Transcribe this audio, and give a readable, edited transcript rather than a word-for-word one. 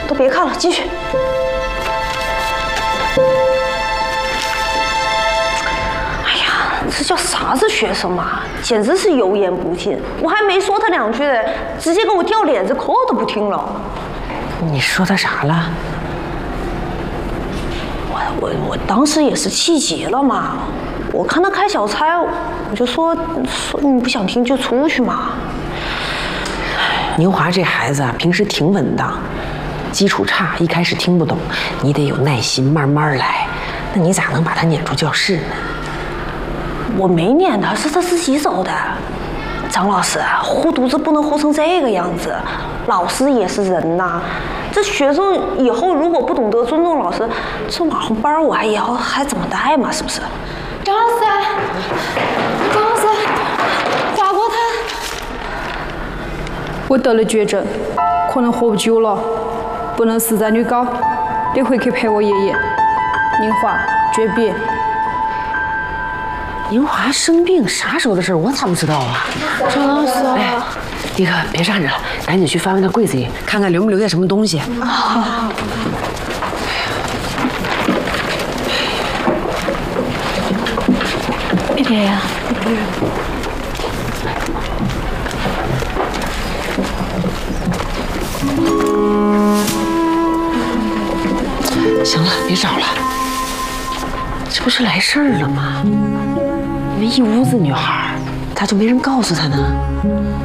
都别看了，继续。哎呀，这叫啥子学生嘛，简直是油盐不进。我还没说他两句，直接给我掉脸子，课都不听了。 你说他啥了？ 我当时也是气急了嘛，我看他开小差，我就说你不想听就出去嘛。 宁华这孩子啊，平时挺稳当，基础差，一开始听不懂，你得有耐心，慢慢来。那你咋能把他撵出教室呢？ 我没撵他，是他自己走的。张老师，护犊子不能护成这个样子，老师也是人呐。这学生以后如果不懂得尊重老师，这马红班我以后还怎么带嘛？是不是？ 张老师，张老师，华国他，我得了绝症，可能活不久了，不能死在女高，得回去陪我爷爷。宁华诀别。 宁华生病啥时候的事我咋不知道啊？ 张老师， 哎，你可别站着了，赶紧去翻翻那柜子里，看看留没留下什么东西。 好。别呀！ 行了，别找了，这不是来事儿了吗？你们一屋子女孩，咋就没人告诉他呢？